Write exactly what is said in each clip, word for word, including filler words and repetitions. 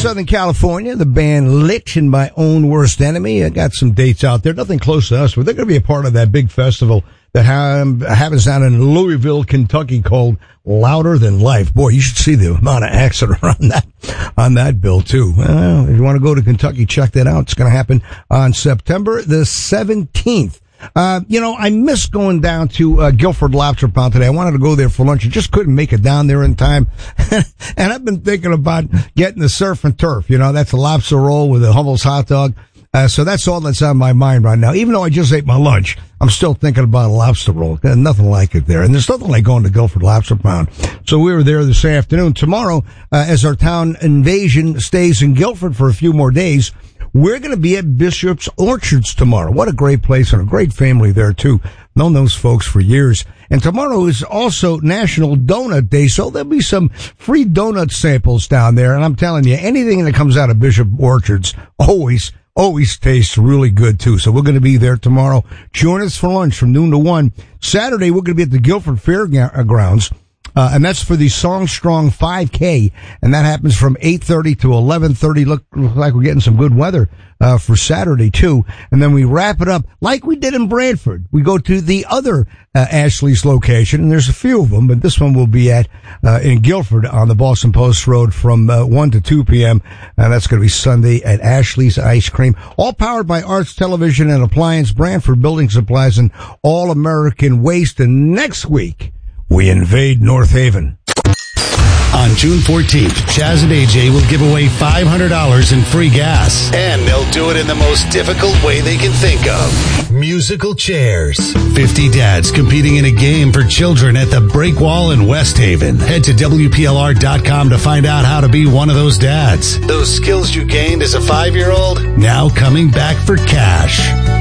Southern California, the band Lich and My Own Worst Enemy. I got some dates out there. Nothing close to us, but they're going to be a part of that big festival that ha- happens down in Louisville, Kentucky, called Louder Than Life. Boy, you should see the amount of acts that are on that, on that bill, too. Well, if you want to go to Kentucky, check that out. It's going to happen on September the seventeenth. Uh, you know, I missed going down to uh, Guilford Lobster Pound today. I wanted to go there for lunch. I just couldn't make it down there in time. And I've been thinking about getting the surf and turf. You know, that's a lobster roll with a Hummel's hot dog. Uh, so that's all that's on my mind right now. Even though I just ate my lunch, I'm still thinking about a lobster roll. There's nothing like it there. And there's nothing like going to Guilford Lobster Pound. So we were there this afternoon. Tomorrow, uh, as our town invasion stays in Guilford for a few more days, we're going to be at Bishop's Orchards tomorrow. What a great place and a great family there, too. Known those folks for years. And tomorrow is also National Donut Day, so there'll be some free donut samples down there. And I'm telling you, anything that comes out of Bishop Orchards always, always tastes really good, too. So we're going to be there tomorrow. Join us for lunch from noon to one. Saturday, we're going to be at the Guilford Fairgrounds. Uh, and that's for the Songstrong five K, and that happens from eight thirty to eleven thirty. Look, look like we're getting some good weather, uh, for Saturday too. And then we wrap it up like we did in Brantford. We go to the other, uh, Ashley's location, and there's a few of them, but this one will be at, uh, in Guilford on the Boston Post Road from, uh, one to two p.m. And that's going to be Sunday at Ashley's Ice Cream. All powered by Arts Television and Appliance, Brantford Building Supplies, and All American Waste. And next week, we invade North Haven. On June fourteenth, Chaz and A J will give away five hundred dollars in free gas. And they'll do it in the most difficult way they can think of. Musical chairs. fifty dads competing in a game for children at the Break Wall in West Haven. Head to W P L R dot com to find out how to be one of those dads. Those skills you gained as a five-year-old, now coming back for cash.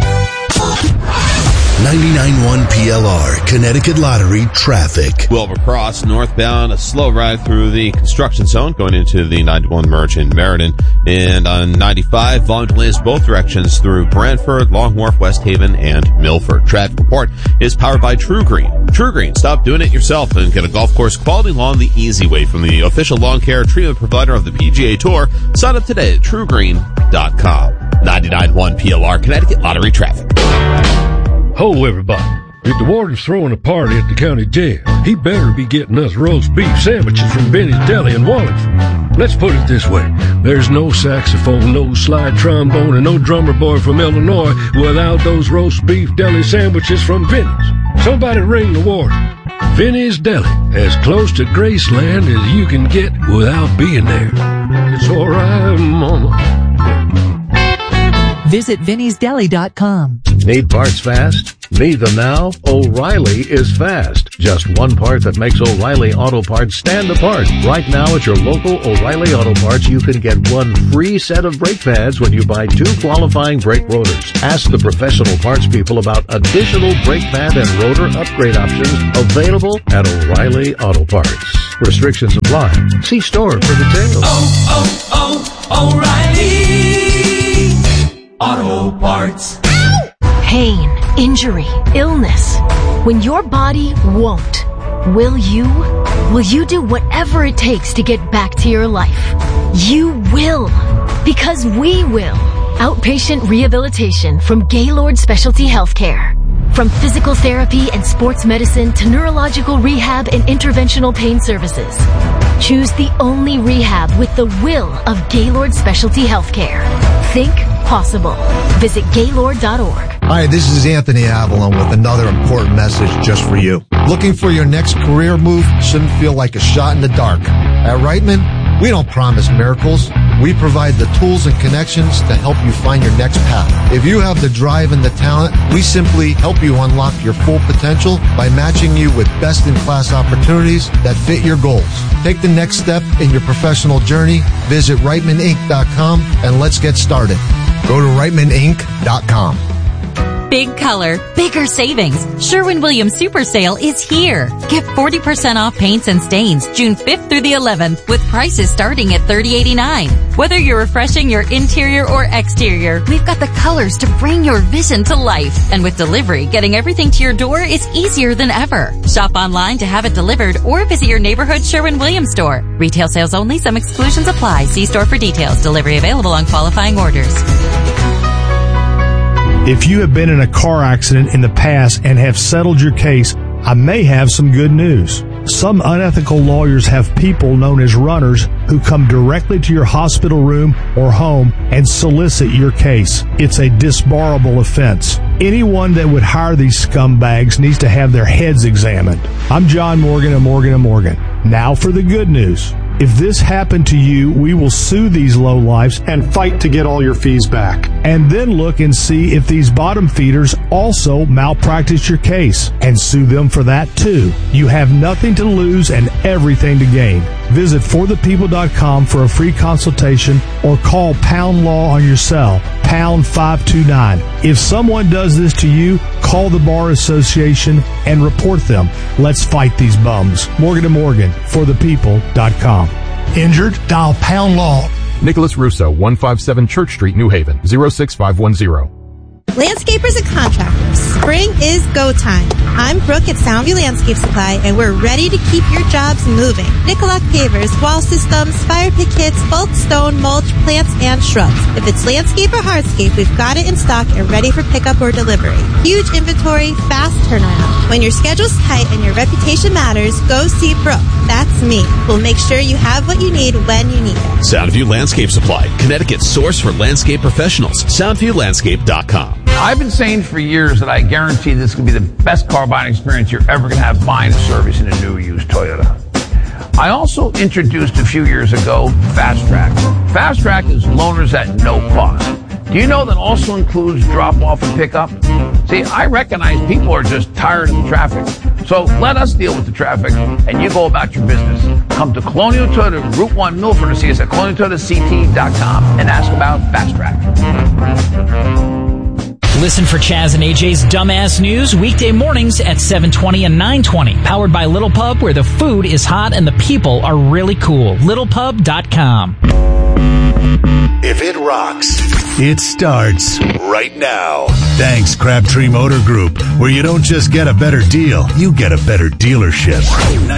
ninety-nine point one P L R, Connecticut Lottery traffic. Wilbur Cross, northbound, a slow ride through the construction zone going into the ninety-one merge in Meriden. And on ninety-five, volume delays both directions through Brantford, Long Wharf, West Haven, and Milford. Traffic report is powered by True Green. True Green, stop doing it yourself and get a golf course quality lawn the easy way from the official lawn care treatment provider of the P G A Tour. Sign up today at true green dot com. ninety-nine point one P L R, Connecticut Lottery traffic. Ho, everybody. If the warden's throwing a party at the county jail, he better be getting us roast beef sandwiches from Benny's Deli in Wallingford. Let's put it this way. There's no saxophone, no slide trombone, and no drummer boy from Illinois without those roast beef deli sandwiches from Benny's. Somebody ring the warden. Benny's Deli, as close to Graceland as you can get without being there. It's all right, mama. Visit Vinny's Deli dot com. Need parts fast? Need them now? O'Reilly is fast. Just one part that makes O'Reilly Auto Parts stand apart. Right now at your local O'Reilly Auto Parts, you can get one free set of brake pads when you buy two qualifying brake rotors. Ask the professional parts people about additional brake pad and rotor upgrade options available at O'Reilly Auto Parts. Restrictions apply. See store for details. Oh, oh, oh, O'Reilly Auto Parts. Pain, injury, illness. When your body won't, will you? Will you do whatever it takes to get back to your life? You will. Because we will. Outpatient rehabilitation from Gaylord Specialty Healthcare. From physical therapy and sports medicine to neurological rehab and interventional pain services. Choose the only rehab with the will of Gaylord Specialty Healthcare. Think possible. Visit Gaylord dot org. Hi, this is Anthony Avalon with another important message just for you. Looking for your next career move shouldn't feel like a shot in the dark. At Reitman, we don't promise miracles. We provide the tools and connections to help you find your next path. If you have the drive and the talent, we simply help you unlock your full potential by matching you with best-in-class opportunities that fit your goals. Take the next step in your professional journey. Visit Reitman Inc dot com and let's get started. Go to Reitman Inc dot com. Big color, bigger savings. Sherwin-Williams Super Sale is here. Get forty percent off paints and stains June fifth through the eleventh with prices starting at thirty dollars and eighty-nine cents. Whether you're refreshing your interior or exterior, we've got the colors to bring your vision to life. And with delivery, getting everything to your door is easier than ever. Shop online to have it delivered or visit your neighborhood Sherwin-Williams store. Retail sales only. Some exclusions apply. See store for details. Delivery available on qualifying orders. If you have been in a car accident in the past and have settled your case, I may have some good news. Some unethical lawyers have people known as runners who come directly to your hospital room or home and solicit your case. It's a disbarable offense. Anyone that would hire these scumbags needs to have their heads examined. I'm John Morgan of Morgan and Morgan. Now for the good news. If this happened to you, we will sue these lowlifes and fight to get all your fees back. And then look and see if these bottom feeders also malpractice your case and sue them for that too. You have nothing to lose and everything to gain. Visit for the people dot com for a free consultation or call Pound Law on your cell, pound five two nine. If someone does this to you, call the Bar Association and report them. Let's fight these bums. Morgan and Morgan, for the people dot com. Injured? Dial Pound Law. Nicholas Russo, one fifty-seven Church Street, New Haven, zero six five one zero. Landscapers and contractors, spring is go time. I'm Brooke at Soundview Landscape Supply, and we're ready to keep your jobs moving. Nicolak pavers, wall systems, fire pit kits, bulk stone, mulch, plants, and shrubs. If it's landscape or hardscape, we've got it in stock and ready for pickup or delivery. Huge inventory, fast turnaround. When your schedule's tight and your reputation matters, go see Brooke. That's me. We'll make sure you have what you need when you need it. Soundview Landscape Supply, Connecticut's source for landscape professionals. soundview landscape dot com. I've been saying for years that I guarantee this is going to be the best car buying experience you're ever going to have buying a service in a new used Toyota. I also introduced a few years ago Fast Track. Fast Track is loaners at no cost. Do you know that also includes drop-off and pickup? See, I recognize people are just tired of the traffic. So let us deal with the traffic, and you go about your business. Come to Colonial Toyota, Route one, Milford, or see us at colonial toyota c t dot com and ask about Fast Track. Listen for Chaz and A J's Dumbass News weekday mornings at seven twenty and nine twenty. Powered by Little Pub, where the food is hot and the people are really cool. little pub dot com. If it rocks, it starts right now. Thanks, Crabtree Motor Group, where you don't just get a better deal, you get a better dealership.